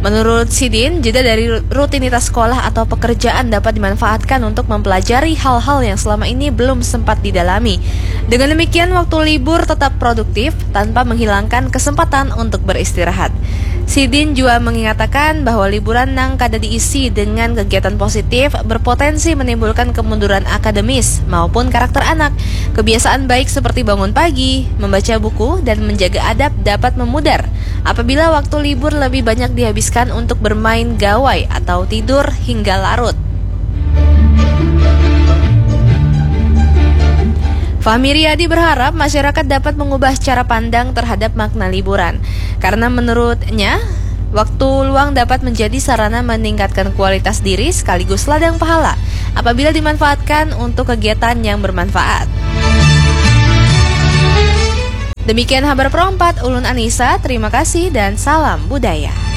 Menurut Sidin, jeda dari rutinitas sekolah atau pekerjaan dapat dimanfaatkan untuk mempelajari hal-hal yang selama ini belum sempat didalami. Dengan demikian, waktu libur tetap produktif tanpa menghilangkan kesempatan untuk beristirahat. Sidin juga mengatakan bahwa liburan yang kada diisi dengan kegiatan positif berpotensi menimbulkan kemunduran akademis maupun karakter anak. Kebiasaan baik seperti bangun pagi, membaca buku, dan menjaga adab dapat memudar apabila waktu libur lebih banyak dihabiskan untuk bermain gawai atau tidur hingga larut. Fahmi Riyadi berharap masyarakat dapat mengubah cara pandang terhadap makna liburan. Karena menurutnya, waktu luang dapat menjadi sarana meningkatkan kualitas diri sekaligus ladang pahala apabila dimanfaatkan untuk kegiatan yang bermanfaat. Demikian Habar Pro 4, Ulun Anissa, terima kasih dan salam budaya.